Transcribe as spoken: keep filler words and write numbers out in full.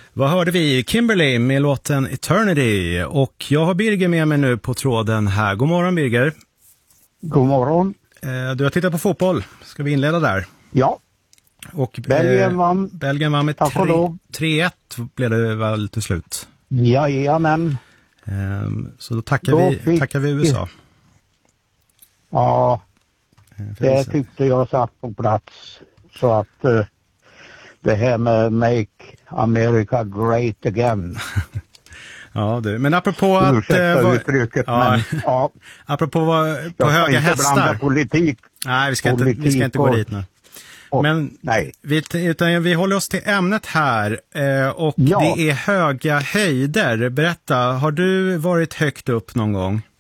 Vad hörde vi? Kimberly med låten Eternity. Och jag har Birger med mig nu på tråden här. God morgon Birger. God morgon. Eh, du har tittat på fotboll. Ska vi inleda där? Ja. Och Belgien eh, vann. Belgien vann med tre ett blev det väl till slut. Jajamän. Eh, så då tackar, Då vi, fick... tackar vi U S A. Ja, eh, det tyckte jag satt på plats. Så att uh, det här med Make America Great Again. Ja, du. Men apropå att... Ursäkta var, uttrycket, ja, men ja. Apropå var, på höga inte hästar. blanda politik. Nej, vi ska, inte, vi ska inte gå dit nu. Och, Men nej. Vi, utan vi håller oss till ämnet här eh, och ja. det är höga höjder. Berätta, har du varit högt upp någon gång?